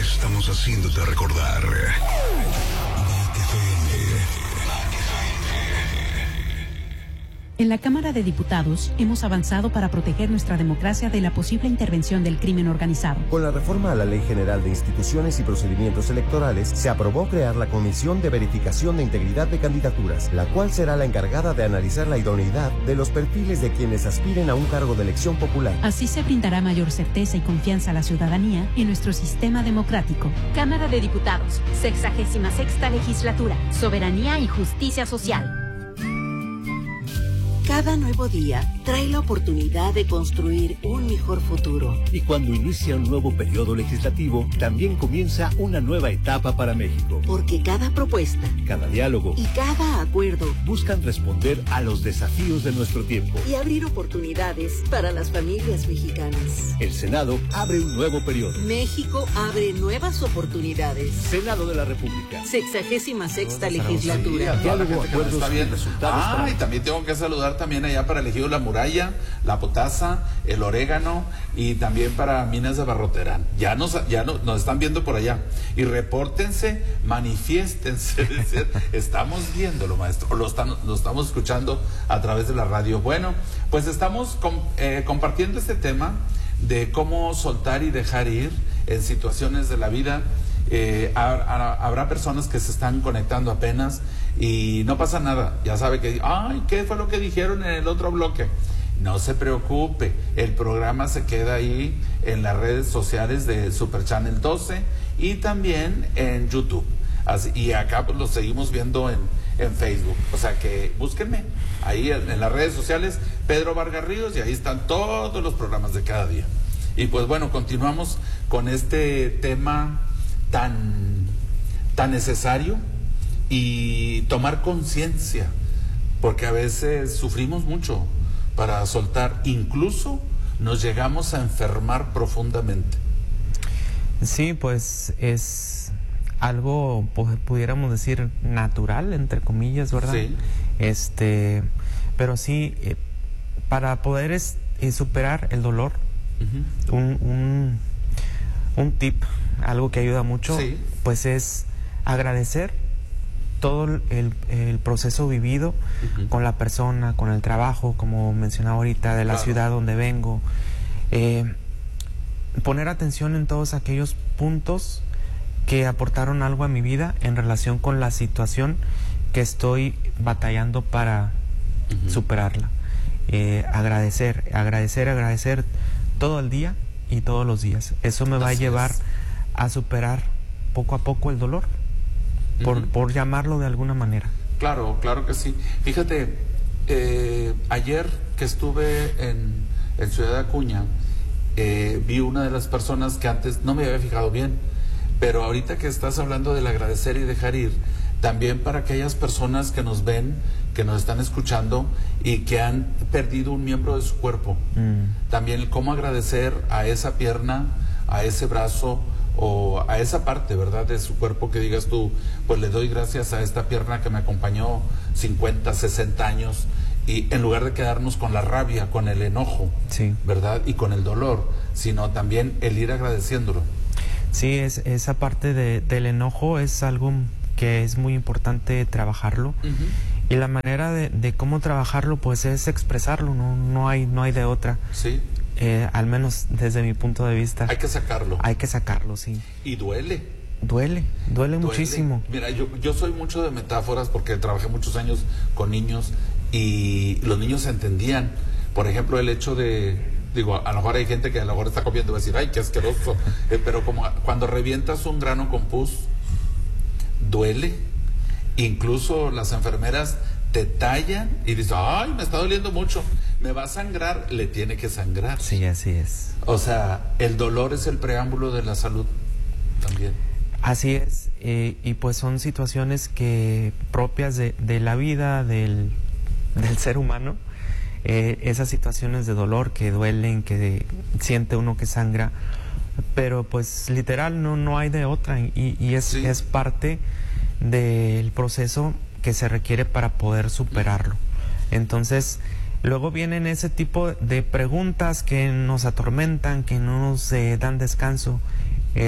Estamos haciéndote recordar. En la Cámara de Diputados hemos avanzado para proteger nuestra democracia de la posible intervención del crimen organizado. Con la reforma a la Ley General de Instituciones y Procedimientos Electorales, se aprobó crear la Comisión de Verificación de Integridad de Candidaturas, la cual será la encargada de analizar la idoneidad de los perfiles de quienes aspiren a un cargo de elección popular. Así se brindará mayor certeza y confianza a la ciudadanía en nuestro sistema democrático. Cámara de Diputados, 66ª Legislatura, Soberanía y Justicia Social. Cada nuevo día trae la oportunidad de construir un mejor futuro. Y cuando inicia un nuevo periodo legislativo, también comienza una nueva etapa para México. Porque cada propuesta, cada diálogo y cada acuerdo buscan responder a los desafíos de nuestro tiempo y abrir oportunidades para las familias mexicanas. El Senado abre un nuevo periodo. México abre nuevas oportunidades. Senado de la República. 66ª Legislatura. Diálogo, acuerdos y resultados. Y también tengo que saludar también allá para Elegido La Muralla, La Potasa, El Orégano y también para Minas de Barroterán. Ya nos están viendo por allá. Y repórtense, manifiéstense. Estamos viéndolo, maestro. Lo estamos escuchando a través de la radio. Bueno, pues estamos compartiendo este tema de cómo soltar y dejar ir en situaciones de la vida. Habrá personas que se están conectando apenas y no pasa nada, ya sabe que, ¿qué fue lo que dijeron en el otro bloque? No se preocupe, el programa se queda ahí en las redes sociales de Super Channel 12 y también en YouTube. Y acá pues lo seguimos viendo en Facebook, o sea que búsquenme ahí en las redes sociales, Pedro Vargas Ríos, y ahí están todos los programas de cada día. Y pues bueno, continuamos con este tema tan necesario y tomar conciencia, porque a veces sufrimos mucho para soltar, incluso nos llegamos a enfermar profundamente. Sí, pues es algo, pudiéramos decir, natural, entre comillas, ¿verdad? Sí. Pero sí, para poder superar el dolor, un tip, algo que ayuda mucho, sí, pues es agradecer todo el proceso vivido con la persona, con el trabajo, como mencionaba ahorita, de la ciudad donde vengo. Poner atención en todos aquellos puntos que aportaron algo a mi vida en relación con la situación que estoy batallando para superarla. Agradecer todo el día y todos los días. Eso me va a llevar a superar poco a poco el dolor, por llamarlo de alguna manera. Claro que sí. Fíjate, ayer que estuve en Ciudad Acuña, vi una de las personas que antes no me había fijado bien, pero ahorita que estás hablando del agradecer y dejar ir, también para aquellas personas que nos ven, que nos están escuchando y que han perdido un miembro de su cuerpo, también cómo agradecer a esa pierna, a ese brazo o a esa parte, ¿verdad?, de su cuerpo, que digas tú, pues le doy gracias a esta pierna que me acompañó 50, 60 años, y en lugar de quedarnos con la rabia, con el enojo, sí, ¿verdad?, y con el dolor, sino también el ir agradeciéndolo. Sí, esa parte del enojo es algo que es muy importante trabajarlo, y la manera de cómo trabajarlo pues es expresarlo, no hay de otra. Sí. Al menos desde mi punto de vista. Hay que sacarlo, sí. Y duele muchísimo. Mira, yo soy mucho de metáforas porque trabajé muchos años con niños y los niños entendían. Por ejemplo, el hecho de, a lo mejor hay gente que a lo mejor está comiendo y va a decir, ¡ay, qué asqueroso! Pero como cuando revientas un grano con pus, duele. Incluso las enfermeras te tallan y dices, ¡ay, me está doliendo mucho! Me va a sangrar, le tiene que sangrar. Sí, así es. O sea, el dolor es el preámbulo de la salud también. Así es, y pues son situaciones que propias de la vida del ser humano, esas situaciones de dolor que duelen, que siente uno que sangra, pero pues literal no hay de otra, y es parte del proceso que se requiere para poder superarlo. Entonces, luego vienen ese tipo de preguntas que nos atormentan, que no nos dan descanso. El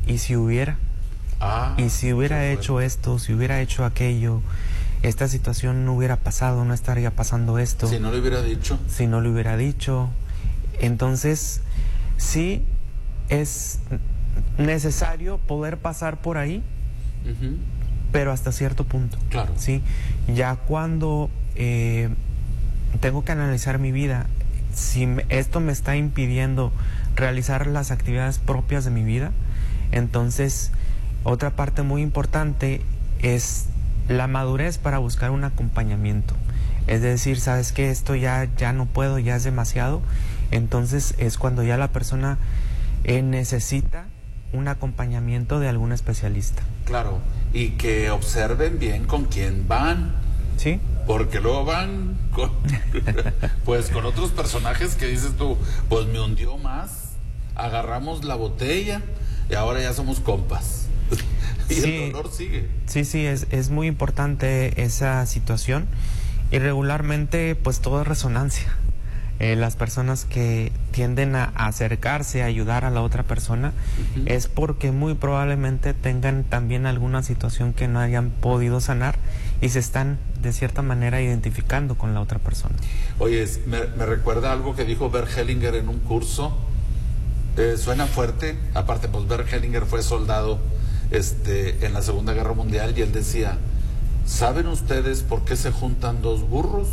¿y si hubiera? Y si hubiera hecho esto, si hubiera hecho aquello, esta situación no hubiera pasado, no estaría pasando esto. Si no lo hubiera dicho. Si no lo hubiera dicho. Entonces, sí es necesario poder pasar por ahí, pero hasta cierto punto. Claro. Sí, ya cuando tengo que analizar mi vida, si esto me está impidiendo realizar las actividades propias de mi vida, entonces otra parte muy importante es la madurez para buscar un acompañamiento. Es decir, sabes que esto ya no puedo, ya es demasiado. Entonces es cuando ya la persona necesita un acompañamiento de algún especialista. Claro, y que observen bien con quién van. Sí. Porque luego van con, pues con otros personajes que dices tú, pues me hundió más, agarramos la botella y ahora ya somos compas. Y sí, el dolor sigue. Sí, es muy importante esa situación, y regularmente pues todo es resonancia. Las personas que tienden a acercarse, a ayudar a la otra persona, es porque muy probablemente tengan también alguna situación que no hayan podido sanar y se están de cierta manera identificando con la otra persona. Oye, me recuerda algo que dijo Bert Hellinger en un curso. Suena fuerte, aparte pues Bert Hellinger fue soldado en la Segunda Guerra Mundial, y él decía, ¿saben ustedes por qué se juntan dos burros?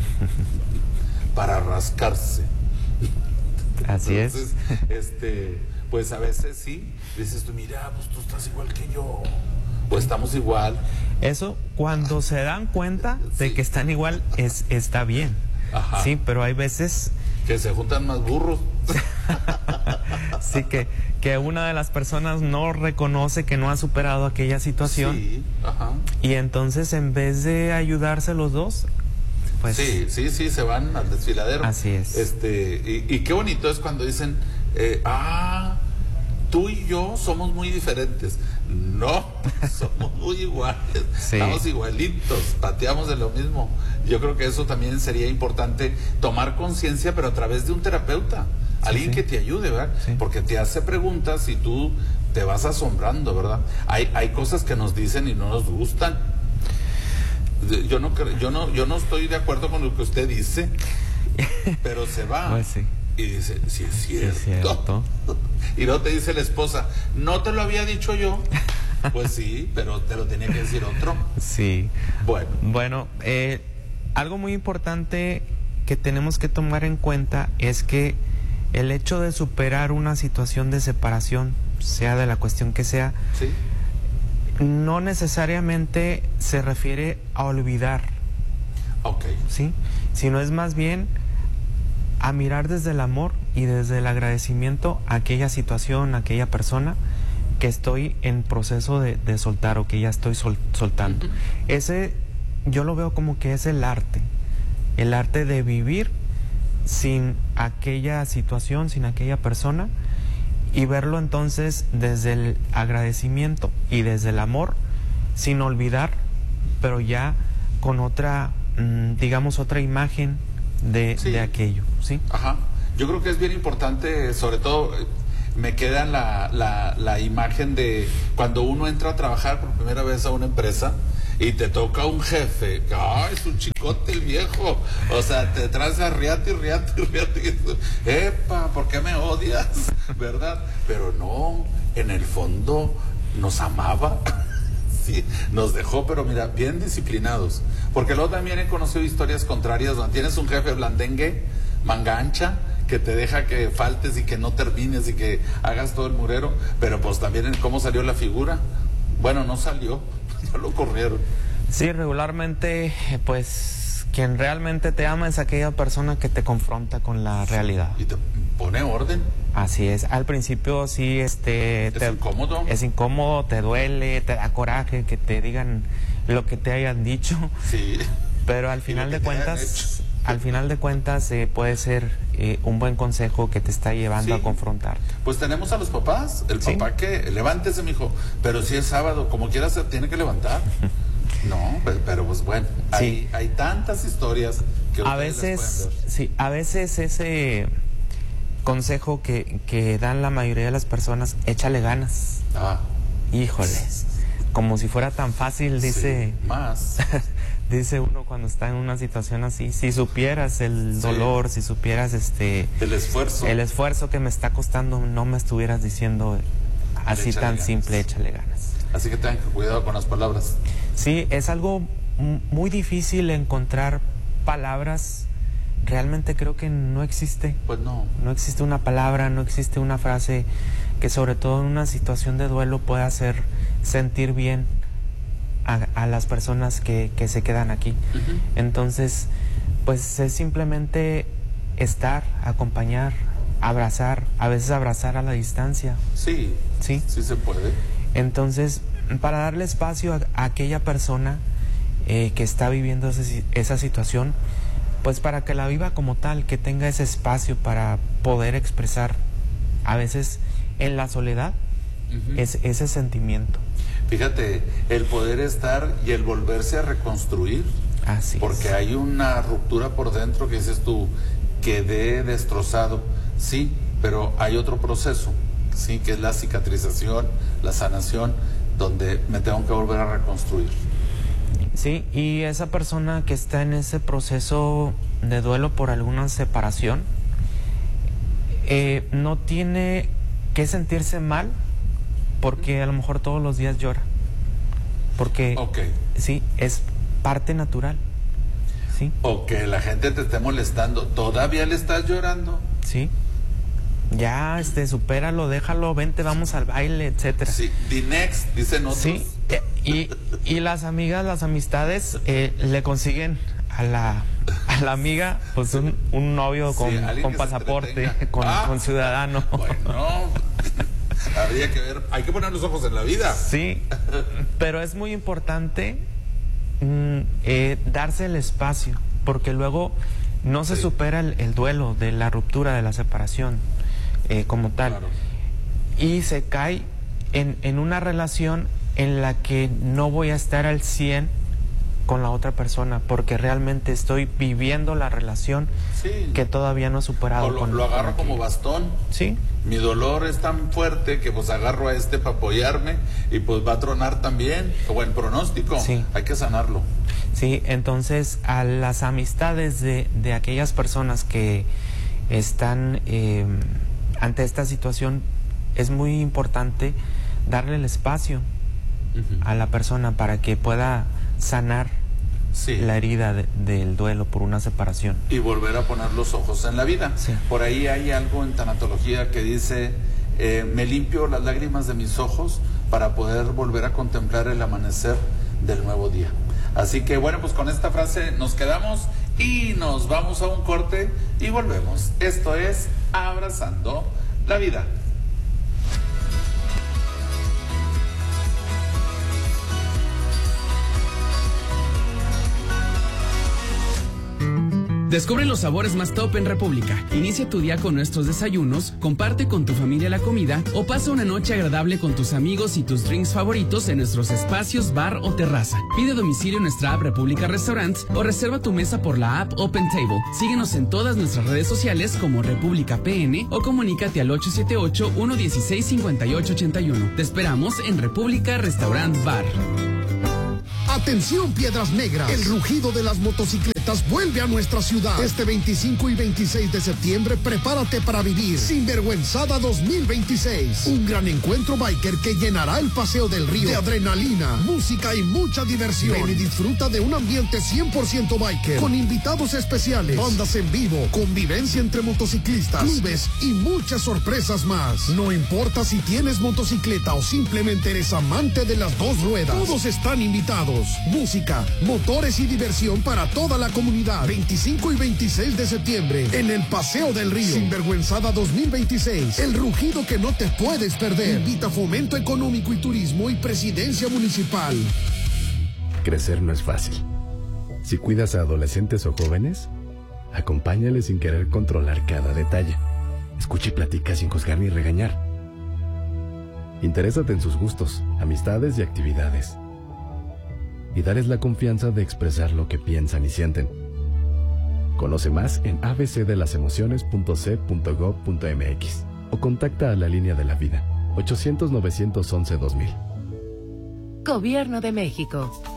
Para rascarse. Así entonces, es. Pues a veces sí, dices tú, mira, pues tú estás igual que yo, o estamos igual. Eso, cuando se dan cuenta de que están igual, está bien. Ajá. Sí, pero hay veces que se juntan más burros. Sí, que una de las personas no reconoce que no ha superado aquella situación. Sí, ajá. Y entonces, en vez de ayudarse los dos, pues sí, se van al desfiladero. Así es. Y qué bonito es cuando dicen, tú y yo somos muy diferentes. No, somos muy iguales. Sí. Estamos igualitos, pateamos de lo mismo. Yo creo que eso también sería importante, tomar conciencia, pero a través de un terapeuta, alguien que te ayude, ¿verdad? Sí. Porque te hace preguntas y tú te vas asombrando, ¿verdad? Hay cosas que nos dicen y no nos gustan. Yo no estoy de acuerdo con lo que usted dice, pero se va. Pues sí. Y dice, sí es cierto. Sí, es cierto. Y luego te dice la esposa, no te lo había dicho yo. Pues sí, pero te lo tenía que decir otro. Sí. Bueno, algo muy importante que tenemos que tomar en cuenta es que el hecho de superar una situación de separación, sea de la cuestión que sea, ¿sí?, no necesariamente se refiere a olvidar. Ok. ¿Sí? Sino es más bien a mirar desde el amor y desde el agradecimiento a aquella situación, a aquella persona que estoy en proceso de soltar, o que ya estoy soltando. Ese, yo lo veo como que es el arte de vivir sin aquella situación, sin aquella persona, y verlo entonces desde el agradecimiento y desde el amor, sin olvidar, pero ya con otra, digamos, otra imagen de aquello, ¿sí? Ajá. Yo creo que es bien importante, sobre todo, me queda la imagen de cuando uno entra a trabajar por primera vez a una empresa y te toca un jefe, es un chicote el viejo, o sea, te traes a riate, epa, ¿por qué me odias? ¿Verdad? Pero no, en el fondo nos amaba. Sí, nos dejó, pero mira, bien disciplinados, porque luego también he conocido historias contrarias donde tienes un jefe blandengue, manga ancha, que te deja que faltes y que no termines y que hagas todo el murero, pero pues también en cómo salió la figura. Bueno, no salió, no lo corrieron. Sí, regularmente, pues, quien realmente te ama es aquella persona que te confronta con la realidad. Y te pone orden. Así es. Al principio sí, es incómodo. Es incómodo, te duele, te da coraje que te digan lo que te hayan dicho. Sí. Pero al final de cuentas, puede ser un buen consejo que te está llevando a confrontar. Pues tenemos a los papás, el papá que levántese, mijo, pero si es sábado, como quiera se tiene que levantar. No, pero pues bueno, hay tantas historias que a veces ese consejo que dan la mayoría de las personas, échale ganas. Híjoles, como si fuera tan fácil, dice. Sí, más. Dice uno cuando está en una situación así, si supieras el dolor, si supieras el esfuerzo que me está costando, no me estuvieras diciendo así tan simple, échale ganas. Así que tengan cuidado con las palabras. Sí, es algo muy difícil encontrar palabras. Realmente creo que no existe. Pues no. No existe una palabra, no existe una frase que sobre todo en una situación de duelo pueda hacer sentir bien a las personas que se quedan aquí. Entonces, pues es simplemente estar, acompañar, abrazar, a veces abrazar a la distancia. Sí, sí se puede. Entonces, para darle espacio a aquella persona que está viviendo esa situación, pues para que la viva como tal, que tenga ese espacio para poder expresar, a veces en la soledad, ese sentimiento. Fíjate, el poder estar y el volverse a reconstruir. Así porque es. Hay una ruptura por dentro que dices tú, quedé destrozado, sí, pero hay otro proceso, sí, que es la cicatrización, la sanación, donde me tengo que volver a reconstruir. Sí, y esa persona que está en ese proceso de duelo por alguna separación, no tiene que sentirse mal porque a lo mejor todos los días llora. Porque sí, es parte natural. Sí. O que la gente te esté molestando, ¿todavía le estás llorando? Sí. Ya, supéralo, déjalo, vente, vamos al baile, etcétera. Sí, the next, dicen otros. Sí, y las amigas, las amistades le consiguen a la amiga pues un novio con pasaporte, con ciudadano. Bueno, habría que ver, hay que poner los ojos en la vida. Sí, pero es muy importante darse el espacio, porque luego no se supera el duelo de la ruptura, de la separación como tal. Claro. Y se cae en una relación en la que no voy a estar al 100 con la otra persona, porque realmente estoy viviendo la relación que todavía no he superado. O lo agarro como bastón. Sí. Mi dolor es tan fuerte que pues agarro a para apoyarme y pues va a tronar también. O el pronóstico. Sí. Hay que sanarlo. Sí, entonces a las amistades de aquellas personas que están ante esta situación, es muy importante darle el espacio a la persona para que pueda sanar la herida del duelo por una separación. Y volver a poner los ojos en la vida. Sí. Por ahí hay algo en tanatología que dice, me limpio las lágrimas de mis ojos para poder volver a contemplar el amanecer del nuevo día. Así que bueno, pues con esta frase nos quedamos y nos vamos a un corte y volvemos. Esto es Abrazando la Vida. Descubre los sabores más top en República. Inicia tu día con nuestros desayunos, comparte con tu familia la comida o pasa una noche agradable con tus amigos y tus drinks favoritos en nuestros espacios bar o terraza. Pide domicilio en nuestra app República Restaurants o reserva tu mesa por la app Open Table. Síguenos en todas nuestras redes sociales como República PN o comunícate al 878-116-5881. Te esperamos en República Restaurant Bar. Atención, Piedras Negras, el rugido de las motocicletas vuelve a nuestra ciudad. Este 25 y 26 de septiembre, prepárate para vivir Sinvergüenzada 2026. Un gran encuentro biker que llenará el Paseo del Río de adrenalina, música y mucha diversión. Ven y disfruta de un ambiente 100% biker, con invitados especiales, bandas en vivo, convivencia entre motociclistas, clubes y muchas sorpresas más. No importa si tienes motocicleta o simplemente eres amante de las dos ruedas, todos están invitados. Música, motores y diversión para toda la comunidad. 25 y 26 de septiembre en el Paseo del Río. Sinvergüenzada 2026. El rugido que no te puedes perder. Invita Fomento Económico y Turismo y Presidencia Municipal. Crecer no es fácil. Si cuidas a adolescentes o jóvenes, acompáñales sin querer controlar cada detalle. Escucha y platica sin juzgar ni regañar. Interésate en sus gustos, amistades y actividades. Y darles la confianza de expresar lo que piensan y sienten. Conoce más en abcdelasemociones.c.gov.mx o contacta a la Línea de la Vida, 800-911-2000. Gobierno de México.